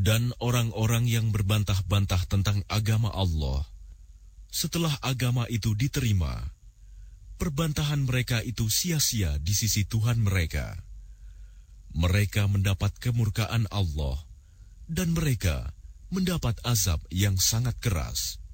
Dan orang-orang yang berbantah-bantah tentang agama Allah, setelah agama itu diterima, perbantahan mereka itu sia-sia di sisi Tuhan mereka. Mereka mendapat kemurkaan Allah, dan mereka mendapat azab yang sangat keras.